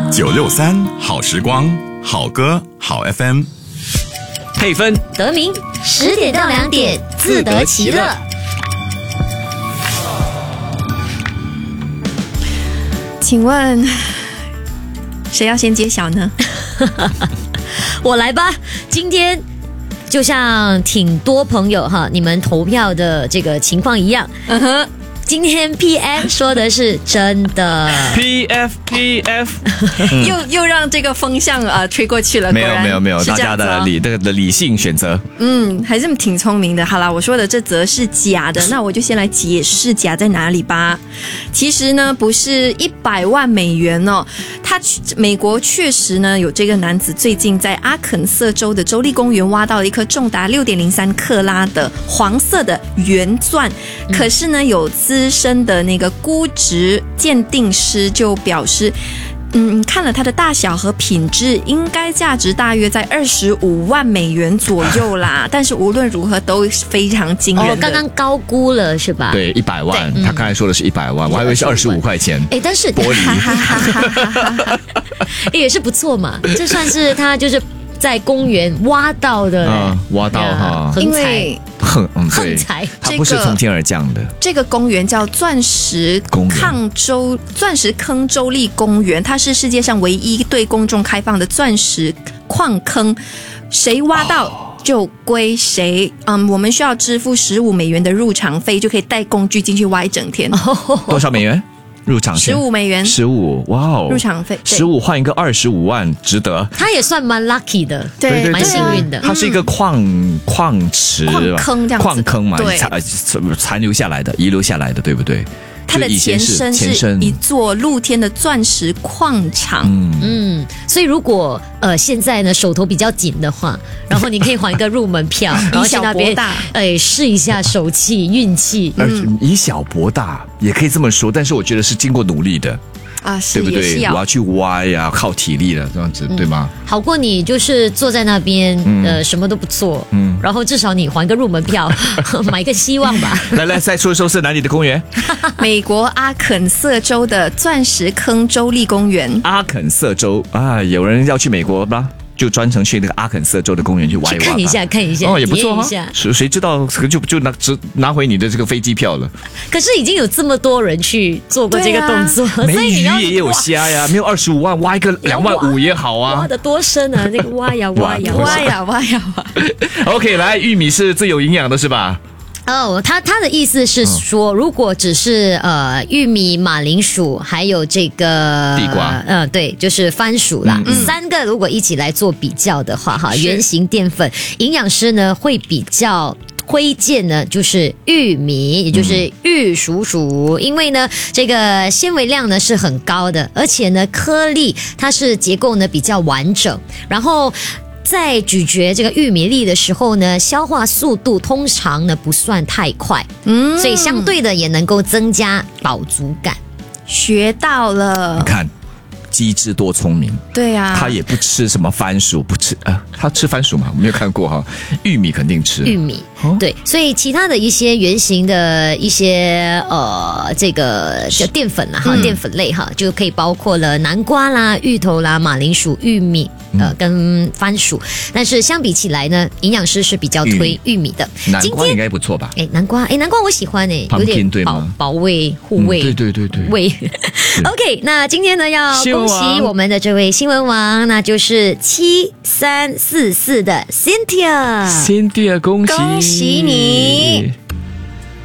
963好时光，好歌好 FM， 配分得名10点到2点，自得其乐。 请问谁要先揭晓呢？ 我来吧。今天就像挺多朋友哈，你们投票的这个情况一样，今天 PM 说的是真的 ，PF 又让这个风向吹过去了。 没有，大家的理性选择， 还是挺聪明的。好啦，我说的这则是假的，那我就先来解释假在哪里吧。其实呢，不是100万美元哦，美国确实呢有这个男子最近在阿肯色州的州立公园挖到了一颗重达6.03克拉的黄色的圆钻，可是呢有资深的那个估值鉴定师就表示，看了它的大小和品质，应该价值大约在25万美元左右啦。但是无论如何都非常惊人的。 刚刚高估了是吧？ 对，100万，他刚才说的是100万，我还以为是25块钱。 但是玻璃也是不错嘛，这算是他就是在公园挖到的， 挖到哈， 因为对，它不是从天而降的。 这个公园叫钻石坑州立公园，它是世界上唯一对公众开放的钻石矿坑，谁挖到就归谁。我们需要支付15美元的入场费，就可以带工具进去挖一整天。 多少美元？入场费 15美元 ，15，哇哦！ 入场费 15换一个25万，值得。 他也算蛮 lucky 的， 对， 蛮幸运的。 它是一个矿池、 矿坑这样子， 矿坑嘛，残留下来的、遗留下来的，对不对？ 它的前身是一座露天的钻石矿场。 所以如果现在呢手头比较紧的话，然后你可以还一个入门票，然后去那边试一下手气运气。 以小博大也可以这么说，但是我觉得是经过努力的。对不对？我要去挖呀，靠体力了，这样子，对吗？ 好过你就是坐在那边，什么都不做，然后至少你还个入门票，买个希望吧。 来，再说一说是哪里的公园？ 美国阿肯色州的钻石坑州立公园。 阿肯色州啊，有人要去美国吧？就专程去那个阿肯色州的公园去挖一挖， 看一下， 也不错哈。谁知道就拿回你的这个飞机票了？ 可是已经有这么多人去做过这个动作， 没鱼也有虾呀，没有25万挖一个2万5也好啊。 挖得多深啊？那个挖呀。 OK， 来，玉米是最有营养的是吧？ 他的意思是说，如果只是玉米、马铃薯，还有这个地瓜， 对，就是番薯啦，3个如果一起来做比较的话，原型淀粉，营养师呢会比较推荐呢就是玉米，也就是玉薯，因为呢这个纤维量呢是很高的，而且呢颗粒它是结构呢比较完整，然后在咀嚼这个玉米粒的时候呢，消化速度通常呢不算太快，所以相对的也能够增加饱足感。 学到了， 你看机智多聪明。 对啊， 他也不吃什么番薯，不吃他吃番薯吗？我没有看过哈。玉米肯定吃玉米，对，所以其他的一些原型的一些这个叫淀粉啦淀粉类就可以包括了南瓜啦、芋头啦、马铃薯、玉米跟番薯，但是相比起来呢，营养师是比较推玉米的。 南瓜应该不错吧？ 南瓜我喜欢有点保卫护卫， 对胃。OK， 那今天呢要恭喜我们的这位新闻王，那就是7344的 Cynthia， 恭喜你！